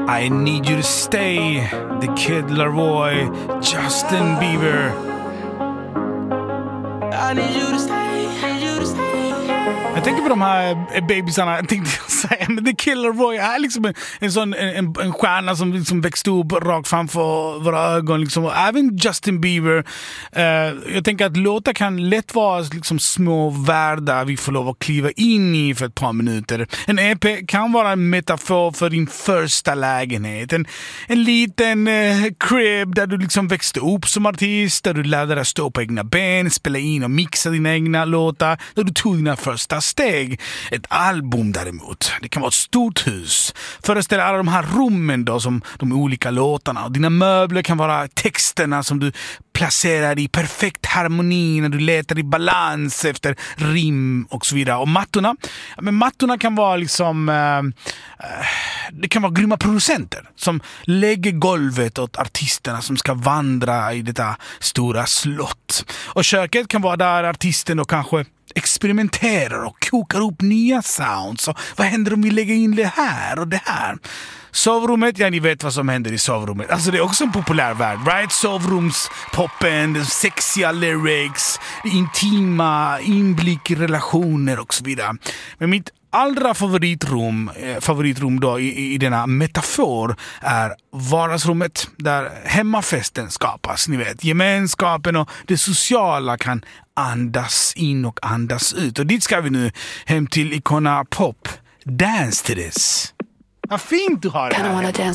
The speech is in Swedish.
I Need You To Stay, The Kid Laroi, Justin Bieber. I need you to stay, need you to stay. Jag tänker på de här babysarna. Jag tänkte säga, men The Killer Boy är liksom en stjärna som liksom växte upp rakt framför våra ögon liksom. Och även Justin Bieber. Jag tänker att låtar kan lätt vara liksom små världar vi får lov att kliva in i för ett par minuter. En EP kan vara en metafor för din första lägenhet. En liten crib där du liksom växte upp som artist, där du lärde dig stå på egna ben, spela in och mixa dina egna låtar, där du tog dina första steg. Ett album däremot, det kan vara ett stort hus. Föreställ alla de här rummen då, som de olika låtarna. Och dina möbler kan vara texterna som du placerar i perfekt harmoni när du letar i balans efter rim och så vidare. Och mattorna kan vara liksom det kan vara grymma producenter som lägger golvet åt artisterna som ska vandra i detta stora slott. Och köket kan vara där artisten och kanske experimenterar och kokar upp nya sounds. Och vad händer om vi lägger in det här och det här? Sovrummet, ja, ni vet vad som händer i sovrummet. Alltså det är också en populär värld, right? Sovrumspoppen, den sexiga lyrics, intima inblick i relationer och så vidare. Men mitt allra favoritrum då i denna metafor är vardagsrummet där hemmafesten skapas. Ni vet, gemenskapen och det sociala kan andas in och andas ut. Och dit ska vi nu hem till Icona Pop. Dance to this. Vad fint du har det här.